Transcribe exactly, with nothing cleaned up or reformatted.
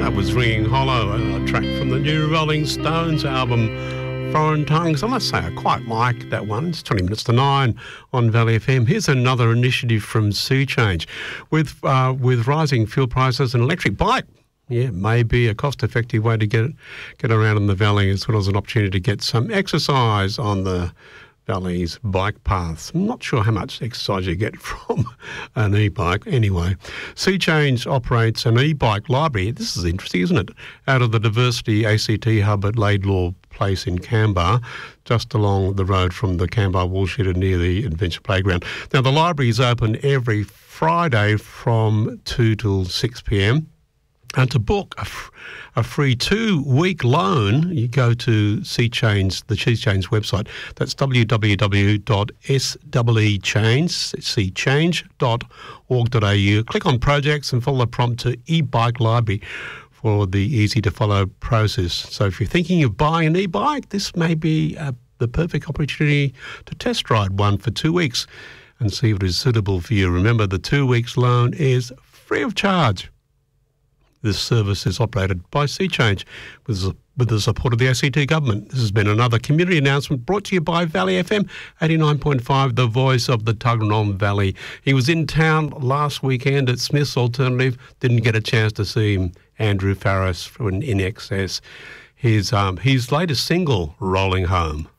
That was Ringing Hollow, a track from the new Rolling Stones album, Foreign Tongues. I must say, I quite like that one. It's twenty minutes to nine on Valley F M. Here's another initiative from Sea Change. With, uh, with rising fuel prices, an electric bike, yeah, maybe a cost-effective way to get get around in the valley, as well as an opportunity to get some exercise on the Valley's bike paths. I'm not sure how much exercise you get from an e-bike. Anyway, Sea Change operates an e-bike library. This is interesting, isn't it? Out of the Diversity A C T hub at Laidlaw Place in Canberra, just along the road from the Canberra Woolshed near the Adventure Playground. Now, the library is open every Friday from two till six p m. And to book a, f- a free two-week loan, you go to Sea Change, the Sea Change website. That's w w w dot s e e change, sea change dot org dot a u. Click on projects and follow the prompt to e-bike library for the easy-to-follow process. So if you're thinking of buying an e-bike, this may be uh, the perfect opportunity to test ride one for two weeks and see if it is suitable for you. Remember, the two weeks loan is free of charge. This service is operated by Sea Change with, with the support of the A C T government. This has been another community announcement brought to you by Valley F M eighty-nine point five, the voice of the Tuggeranong Valley. He was in town last weekend at Smith's Alternative. Didn't get a chance to see him. Andrew Farris from In Excess. His, um, his latest single, Rolling Home.